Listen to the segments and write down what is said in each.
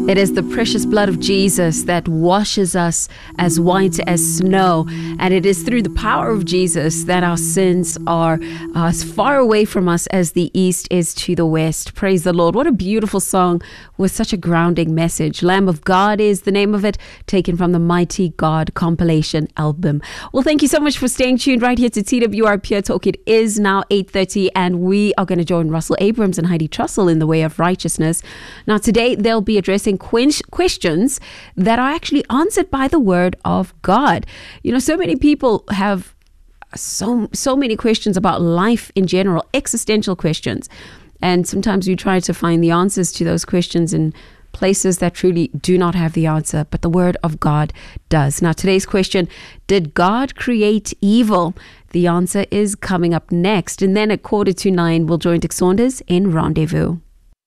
It is the precious blood of Jesus that washes us as white as snow. And it is through the power of Jesus that our sins are as far away from us as the east is to the west. Praise the Lord. What a beautiful song with such a grounding message. Lamb of God is the name of it, taken from the Mighty God compilation album. Well, thank you so much for staying tuned right here to TWR Pure Talk. It is now 8:30 and we are going to join Russell Abrams and Heidi Trussell in the way of righteousness. Now, today they'll be addressing questions that are actually answered by the word of God. You know, so many people have so many questions about life in general, existential questions. And sometimes we try to find the answers to those questions in places that truly do not have the answer, but the word of God does. Now, today's question, did God create evil? The answer is coming up next. And then at 9:15, we'll join Dick Saunders in Rendezvous.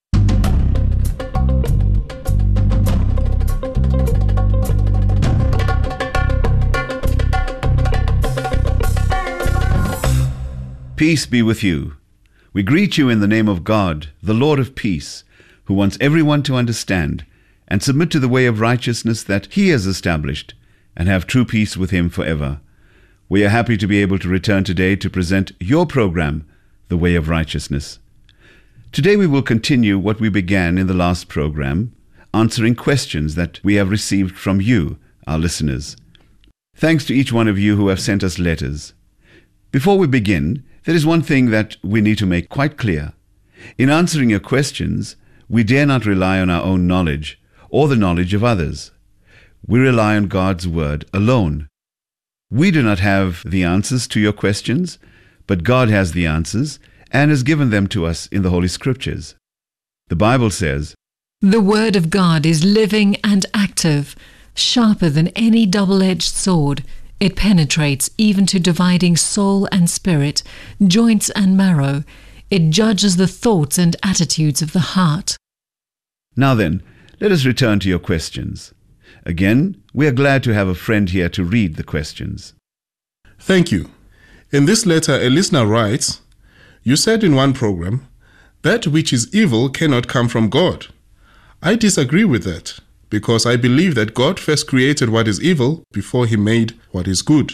Peace be with you. We greet you in the name of God, the Lord of peace, who wants everyone to understand and submit to the way of righteousness that He has established and have true peace with Him forever. We are happy to be able to return today to present your program, The Way of Righteousness. Today we will continue what we began in the last program, answering questions that we have received from you, our listeners. Thanks to each one of you who have sent us letters. Before we begin, there is one thing that we need to make quite clear. In answering your questions, we dare not rely on our own knowledge or the knowledge of others. We rely on God's word alone. We do not have the answers to your questions, but God has the answers and has given them to us in the Holy Scriptures. The Bible says, "The word of God is living and active, sharper than any double-edged sword. It penetrates even to dividing soul and spirit, joints and marrow. It judges the thoughts and attitudes of the heart." Now then, let us return to your questions. Again, we are glad to have a friend here to read the questions. Thank you. In this letter, a listener writes, "You said in one program, that which is evil cannot come from God. I disagree with that, because I believe that God first created what is evil before He made what is good."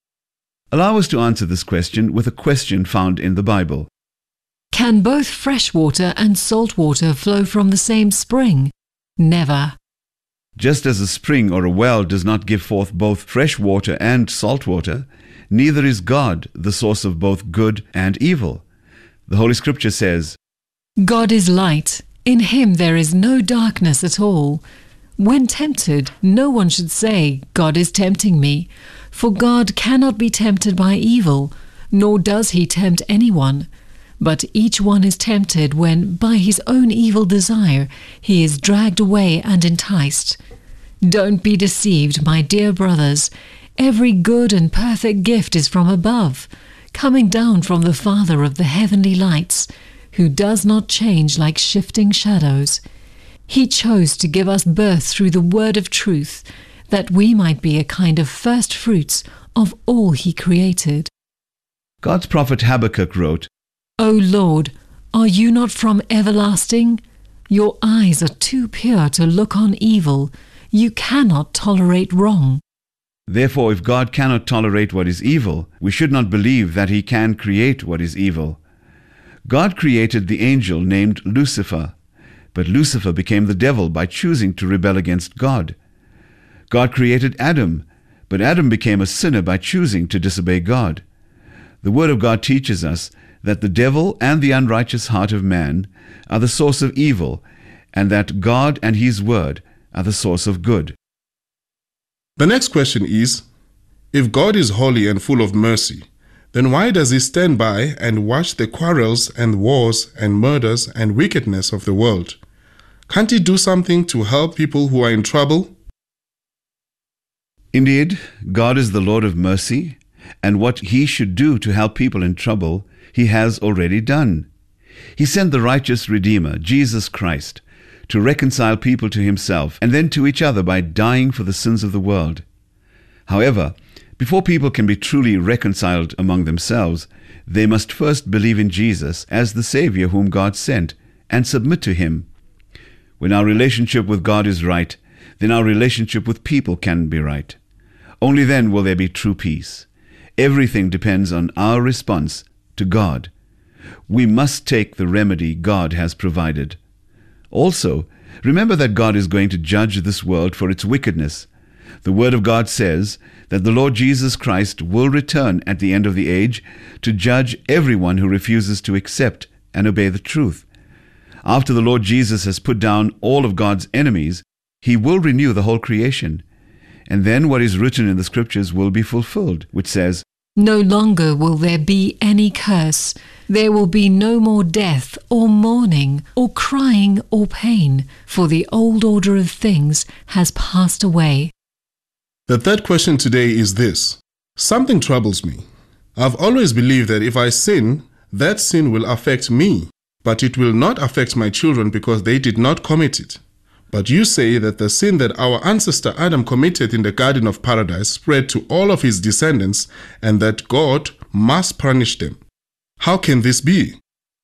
Allow us to answer this question with a question found in the Bible. Can both fresh water and salt water flow from the same spring? Never. Just as a spring or a well does not give forth both fresh water and salt water, neither is God the source of both good and evil. The Holy Scripture says, God is light. In Him there is no darkness at all. When tempted, no one should say, "God is tempting me," for God cannot be tempted by evil, nor does He tempt anyone. But each one is tempted when, by his own evil desire, he is dragged away and enticed. Don't be deceived, my dear brothers. Every good and perfect gift is from above, coming down from the Father of the heavenly lights, who does not change like shifting shadows. He chose to give us birth through the word of truth, that we might be a kind of first fruits of all He created. God's prophet Habakkuk wrote, O Lord, are you not from everlasting? Your eyes are too pure to look on evil. You cannot tolerate wrong. Therefore, if God cannot tolerate what is evil, we should not believe that He can create what is evil. God created the angel named Lucifer, but Lucifer became the devil by choosing to rebel against God. God created Adam, but Adam became a sinner by choosing to disobey God. The Word of God teaches us that the devil and the unrighteous heart of man are the source of evil, and that God and His Word are the source of good. The next question is, if God is holy and full of mercy, then why does He stand by and watch the quarrels and wars and murders and wickedness of the world? Can't He do something to help people who are in trouble? Indeed, God is the Lord of mercy, and what He should do to help people in trouble, He has already done. He sent the righteous Redeemer, Jesus Christ, to reconcile people to Himself and then to each other by dying for the sins of the world. However, before people can be truly reconciled among themselves, they must first believe in Jesus as the Savior whom God sent and submit to Him. When our relationship with God is right, then our relationship with people can be right. Only then will there be true peace. Everything depends on our response to God. We must take the remedy God has provided. Also, remember that God is going to judge this world for its wickedness. The Word of God says that the Lord Jesus Christ will return at the end of the age to judge everyone who refuses to accept and obey the truth. After the Lord Jesus has put down all of God's enemies, He will renew the whole creation. And then what is written in the Scriptures will be fulfilled, which says, No longer will there be any curse. There will be no more death or mourning or crying or pain, for the old order of things has passed away. The third question today is this. Something troubles me. I've always believed that if I sin, that sin will affect me, but it will not affect my children because they did not commit it. But you say that the sin that our ancestor Adam committed in the Garden of Paradise spread to all of his descendants and that God must punish them. How can this be?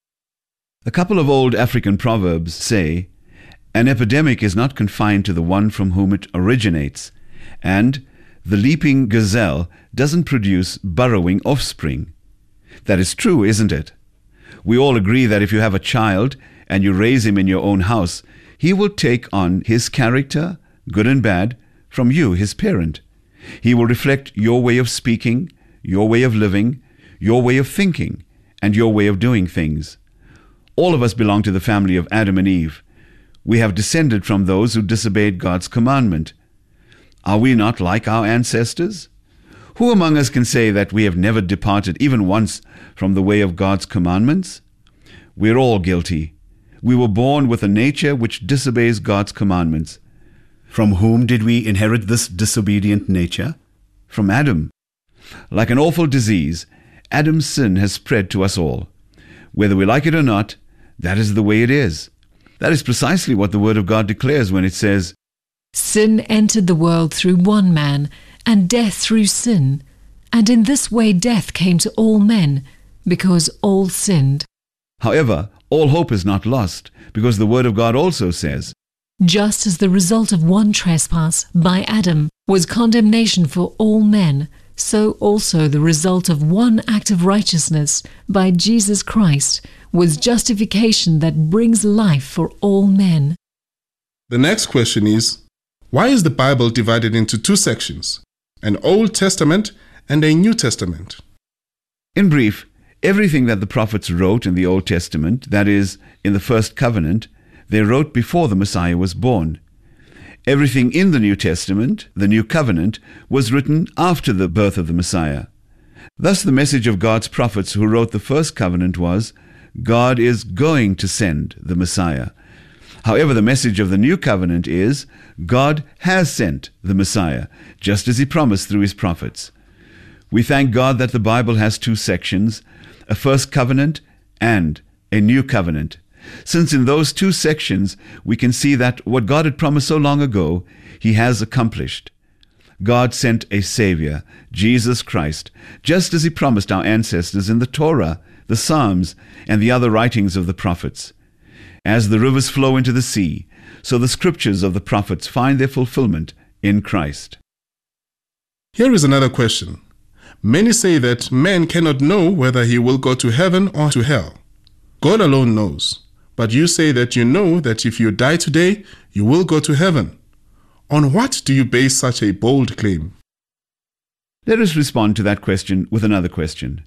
A couple of old African proverbs say, an epidemic is not confined to the one from whom it originates, and the leaping gazelle doesn't produce burrowing offspring. That is true, isn't it? We all agree that if you have a child and you raise him in your own house, he will take on his character, good and bad, from you, his parent. He will reflect your way of speaking, your way of living, your way of thinking, and your way of doing things. All of us belong to the family of Adam and Eve. We have descended from those who disobeyed God's commandment. Are we not like our ancestors? Who among us can say that we have never departed even once from the way of God's commandments? We're all guilty. We were born with a nature which disobeys God's commandments. From whom did we inherit this disobedient nature? From Adam. Like an awful disease, Adam's sin has spread to us all. Whether we like it or not, that is the way it is. That is precisely what the Word of God declares when it says, Sin entered the world through one man, and death through sin. And in this way death came to all men, because all sinned. However, all hope is not lost, because the Word of God also says, Just as the result of one trespass by Adam was condemnation for all men, so also the result of one act of righteousness by Jesus Christ was justification that brings life for all men. The next question is, why is the Bible divided into two sections, an Old Testament and a New Testament? In brief, everything that the prophets wrote in the Old Testament, that is, in the First Covenant, they wrote before the Messiah was born. Everything in the New Testament, the New Covenant, was written after the birth of the Messiah. Thus the message of God's prophets who wrote the First Covenant was, God is going to send the Messiah. However, the message of the New Covenant is, God has sent the Messiah, just as He promised through His prophets. We thank God that the Bible has two sections, a First Covenant and a New Covenant, since in those two sections we can see that what God had promised so long ago, He has accomplished. God sent a Savior, Jesus Christ, just as He promised our ancestors in the Torah, the Psalms, and the other writings of the prophets. As the rivers flow into the sea, so the scriptures of the prophets find their fulfillment in Christ. Here is another question. Many say that man cannot know whether he will go to heaven or to hell. God alone knows. But you say that you know that if you die today, you will go to heaven. On what do you base such a bold claim? Let us respond to that question with another question.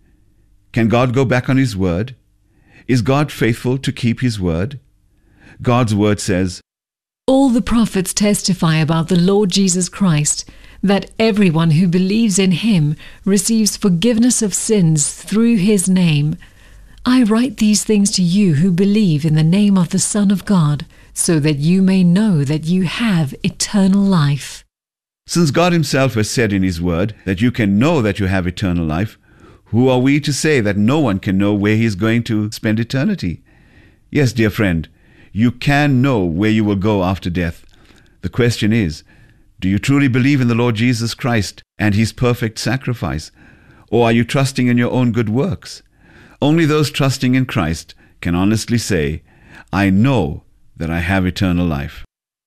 Can God go back on His word? Is God faithful to keep His word? God's word says, All the prophets testify about the Lord Jesus Christ, that everyone who believes in Him receives forgiveness of sins through His name. I write these things to you who believe in the name of the Son of God, so that you may know that you have eternal life. Since God Himself has said in His word that you can know that you have eternal life, who are we to say that no one can know where he is going to spend eternity? Yes, dear friend, you can know where you will go after death. The question is, do you truly believe in the Lord Jesus Christ and His perfect sacrifice? Or are you trusting in your own good works? Only those trusting in Christ can honestly say, I know that I have eternal life.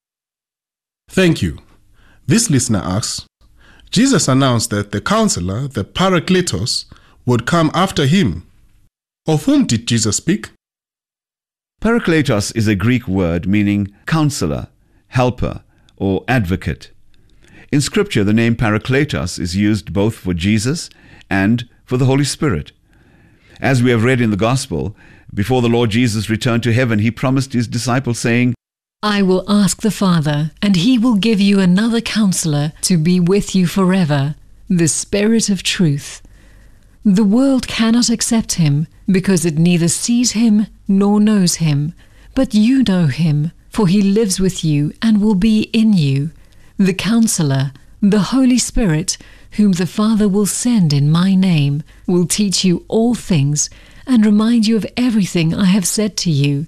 Thank you. This listener asks, Jesus announced that the Counselor, the Parakletos, would come after him. Of whom did Jesus speak? Parakletos is a Greek word meaning counselor, helper, or advocate. In Scripture, the name Parakletos is used both for Jesus and for the Holy Spirit. As we have read in the Gospel, before the Lord Jesus returned to heaven, he promised his disciples, saying, I will ask the Father, and he will give you another counselor to be with you forever, the Spirit of truth. The world cannot accept him, because it neither sees him nor knows him. But you know him, for he lives with you and will be in you. The Counselor, the Holy Spirit, whom the Father will send in my name, will teach you all things and remind you of everything I have said to you.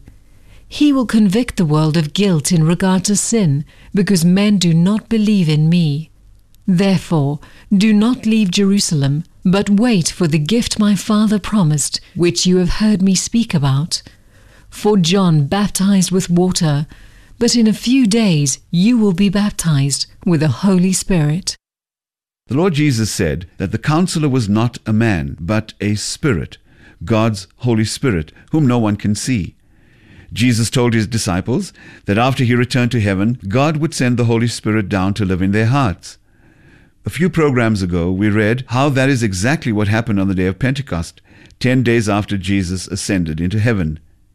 He will convict the world of guilt in regard to sin, because men do not believe in me. Therefore, do not leave Jerusalem, but wait for the gift my Father promised, which you have heard me speak about. For John baptized with water, but in a few days you will be baptized with the Holy Spirit. The Lord Jesus said that the Counselor was not a man, but a Spirit, God's Holy Spirit, whom no one can see. Jesus told his disciples that after he returned to heaven, God would send the Holy Spirit down to live in their hearts. A few programs ago, we read how that is exactly what happened on the day of Pentecost, 10 days after Jesus ascended into heaven.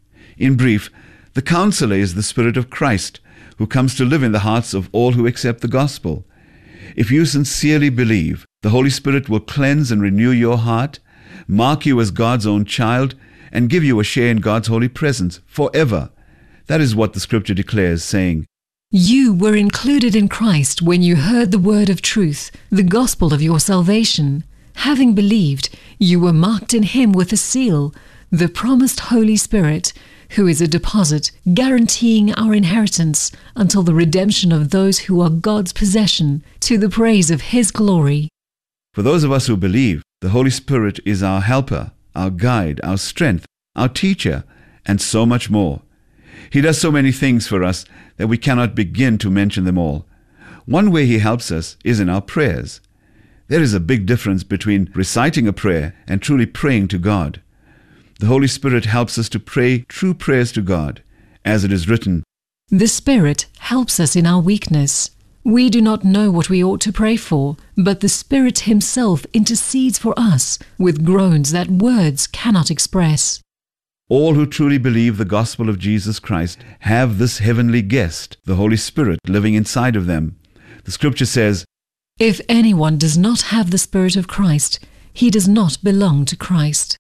In brief, the Counselor is the Spirit of Christ, who comes to live in the hearts of all who accept the gospel. If you sincerely believe, the Holy Spirit will cleanse and renew your heart, mark you as God's own child, and give you a share in God's holy presence forever. That is what the Scripture declares, saying, You were included in Christ when you heard the word of truth, the gospel of your salvation. Having believed, you were marked in him with a seal, the promised Holy Spirit, who is a deposit guaranteeing our inheritance until the redemption of those who are God's possession, to the praise of his glory. For those of us who believe, the Holy Spirit is our helper, our guide, our strength, our teacher, and so much more. He does so many things for us that we cannot begin to mention them all. One way he helps us is in our prayers. There is a big difference between reciting a prayer and truly praying to God. The Holy Spirit helps us to pray true prayers to God, as it is written, The Spirit helps us in our weakness. We do not know what we ought to pray for, but the Spirit himself intercedes for us with groans that words cannot express. All who truly believe the gospel of Jesus Christ have this heavenly guest, the Holy Spirit, living inside of them. The Scripture says, If anyone does not have the Spirit of Christ, he does not belong to Christ.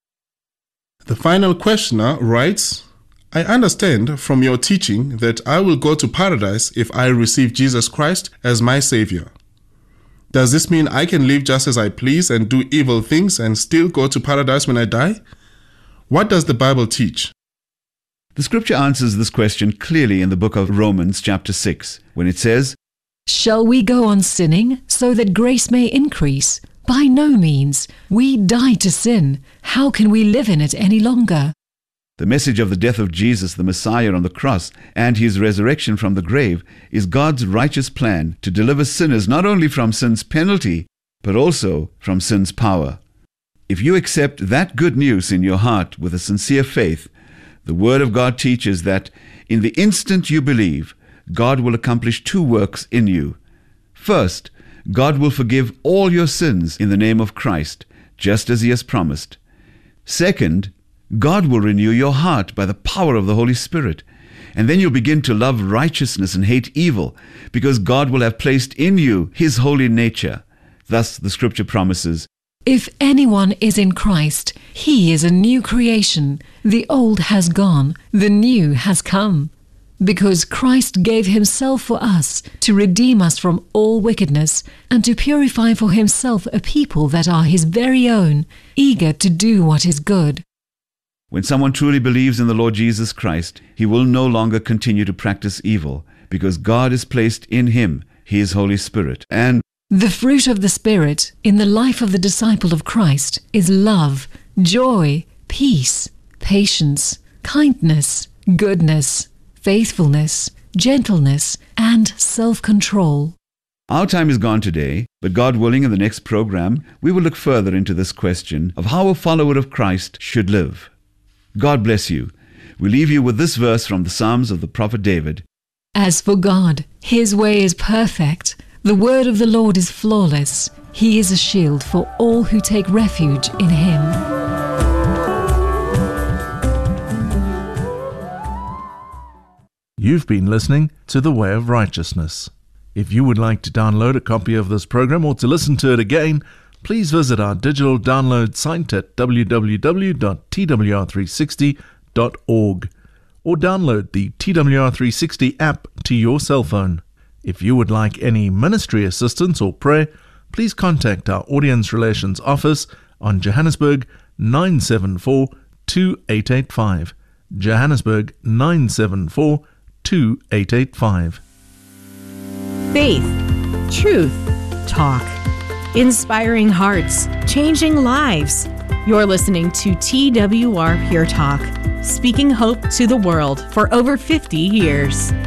The final questioner writes, I understand from your teaching that I will go to paradise if I receive Jesus Christ as my Savior. Does this mean I can live just as I please and do evil things and still go to paradise when I die? What does the Bible teach? The Scripture answers this question clearly in the book of Romans chapter 6, when it says, Shall we go on sinning so that grace may increase? By no means. We died to sin. How can we live in it any longer? The message of the death of Jesus, the Messiah, on the cross and his resurrection from the grave is God's righteous plan to deliver sinners not only from sin's penalty, but also from sin's power. If you accept that good news in your heart with a sincere faith, the Word of God teaches that in the instant you believe, God will accomplish two works in you. First, God will forgive all your sins in the name of Christ, just as he has promised. Second, God will renew your heart by the power of the Holy Spirit, and then you'll begin to love righteousness and hate evil, because God will have placed in you his holy nature. Thus the Scripture promises, If anyone is in Christ, he is a new creation. The old has gone, the new has come. Because Christ gave himself for us to redeem us from all wickedness and to purify for himself a people that are his very own, eager to do what is good. When someone truly believes in the Lord Jesus Christ, he will no longer continue to practice evil, because God has placed in him his Holy Spirit. And the fruit of the Spirit in the life of the disciple of Christ is love, joy, peace, patience, kindness, goodness, faithfulness, gentleness, and self-control. Our time is gone today, but God willing, in the next program, we will look further into this question of how a follower of Christ should live. God bless you. We leave you with this verse from the Psalms of the prophet David. As for God, his way is perfect. The word of the Lord is flawless. He is a shield for all who take refuge in him. You've been listening to The Way of Righteousness. If you would like to download a copy of this program or to listen to it again, please visit our digital download site at www.twr360.org or download the TWR360 app to your cell phone. If you would like any ministry assistance or prayer, please contact our Audience Relations Office on Johannesburg 974 2885. Johannesburg 974 2885. Faith, truth, talk, inspiring hearts, changing lives. You're listening to TWR Pure Talk, speaking hope to the world for over 50 years.